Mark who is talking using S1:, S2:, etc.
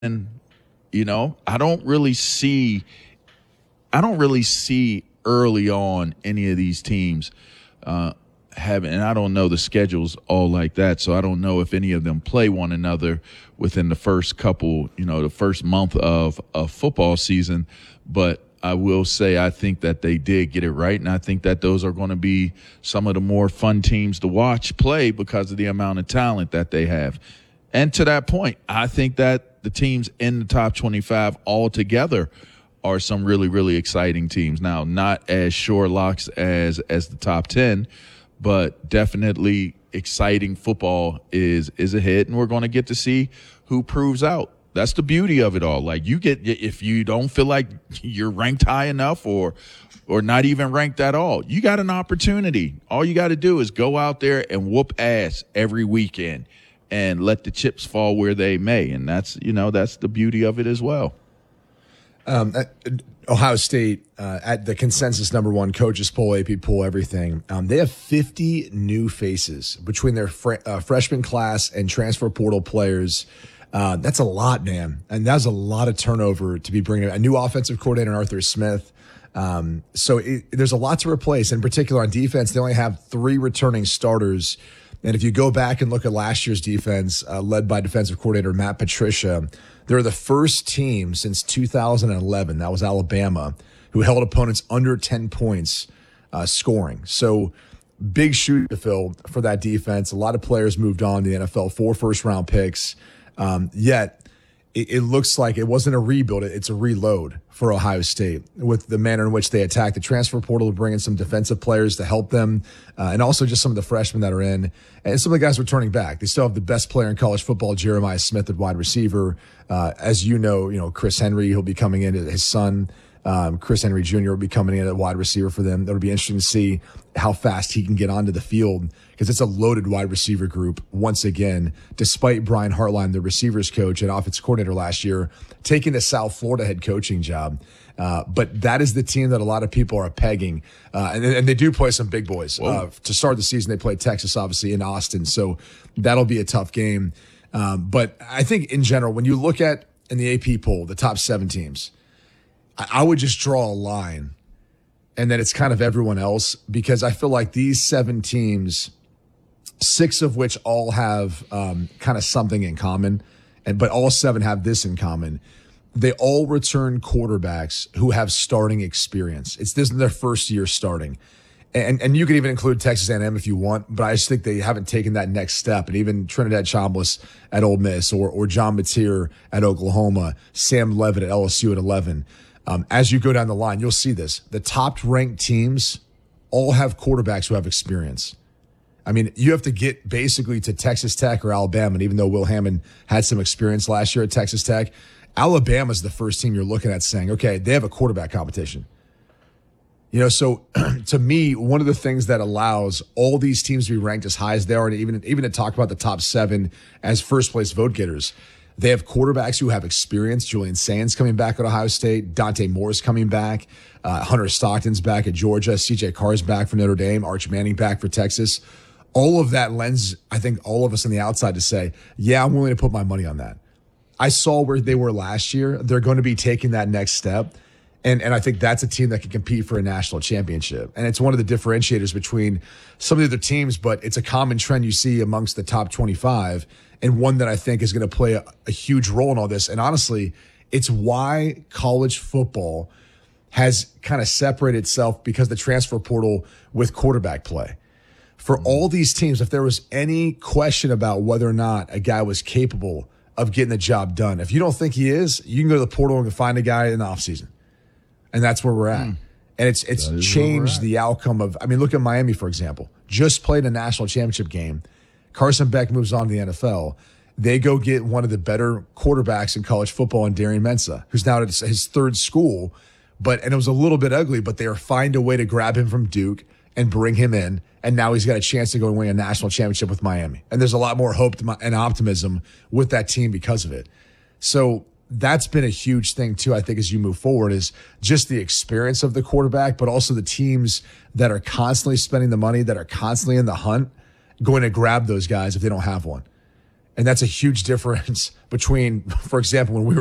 S1: I don't really see early on any of these teams having, and I don't know the schedules all like that, so I don't know if any of them play one another within the first couple, the first month of football season. But I will say I think that they did get it right, and I think that those are going to be some of the more fun teams to watch play because of the amount of talent that they have. And to that point, I think that the teams in the top 25 altogether are some really, really exciting teams. Now, not as sure locks as the top 10, but definitely exciting football is ahead, and we're going to get to see who proves out. That's the beauty of it all. Like, if you don't feel like you're ranked high enough or not even ranked at all, you got an opportunity. All you got to do is go out there and whoop ass every weekend and let the chips fall where they may. And that's the beauty of it as well.
S2: Ohio State, at the consensus number one coaches poll, AP poll, everything, they have 50 new faces between their freshman class and transfer portal players. That's a lot, man. And that's a lot of turnover to be bringing. A new offensive coordinator, Arthur Smith. So there's a lot to replace. In particular, on defense, they only have 3 returning starters. And if you go back and look at last year's defense, led by defensive coordinator Matt Patricia, they're the first team since 2011, that was Alabama, who held opponents under 10 points scoring. So big shoe to fill for that defense. A lot of players moved on to the NFL, 4 first-round picks. Yet it looks like it wasn't a rebuild. It's a reload for Ohio State with the manner in which they attack the transfer portal to bring in some defensive players to help them, and also just some of the freshmen that are in, and some of the guys returning back. They still have the best player in college football, Jeremiah Smith, at wide receiver. As you know, Chris Henry, he'll be coming in. His son, Chris Henry Jr., will be coming in at wide receiver for them. It'll be interesting to see how fast he can get onto the field, because it's a loaded wide receiver group once again, despite Brian Hartline, the receivers coach and offensive coordinator last year, taking the South Florida head coaching job. But that is the team that a lot of people are pegging. And they do play some big boys. To start the season, they play Texas, obviously, in Austin. So that'll be a tough game. But I think in general, when you look at, in the AP poll, the top 7 teams, I would just draw a line, and then it's kind of everyone else, because I feel like these 7 teams, 6 of which all have kind of something in common, but all 7 have this in common. They all return quarterbacks who have starting experience. This is their first year starting. And you can even include Texas A&M if you want, but I just think they haven't taken that next step. And even Trinidad Chambliss at Ole Miss, or John Mateer at Oklahoma, Sam Levitt at LSU at 11. As you go down the line, you'll see this. The top-ranked teams all have quarterbacks who have experience. I mean, you have to get basically to Texas Tech or Alabama, and even though Will Hammond had some experience last year at Texas Tech, Alabama's the first team you're looking at saying, okay, they have a quarterback competition. So to me, one of the things that allows all these teams to be ranked as high as they are, and even to talk about the top 7 as first-place vote getters, they have quarterbacks who have experience. Julian Sands coming back at Ohio State. Dante Moore's coming back. Hunter Stockton's back at Georgia. C.J. Carr's back for Notre Dame. Arch Manning back for Texas. All of that lends, I think, all of us on the outside to say, yeah, I'm willing to put my money on that. I saw where they were last year. They're going to be taking that next step. And I think that's a team that can compete for a national championship. And it's one of the differentiators between some of the other teams, but it's a common trend you see amongst the top 25, and one that I think is going to play a huge role in all this. And honestly, it's why college football has kind of separated itself, because the transfer portal with quarterback play. For all these teams, if there was any question about whether or not a guy was capable of getting the job done, if you don't think he is, you can go to the portal and find a guy in the offseason. And that's where we're at. And it's changed the outcome of, look at Miami, for example. Just played a national championship game. Carson Beck moves on to the NFL. They go get one of the better quarterbacks in college football in Darian Mensah, who's now at his 3rd school. And it was a little bit ugly, but they find a way to grab him from Duke and bring him in. And now he's got a chance to go and win a national championship with Miami. And there's a lot more hope and optimism with that team because of it. So that's been a huge thing too, I think, as you move forward, is just the experience of the quarterback, but also the teams that are constantly spending the money, that are constantly in the hunt, going to grab those guys if they don't have one. And that's a huge difference between, for example, when we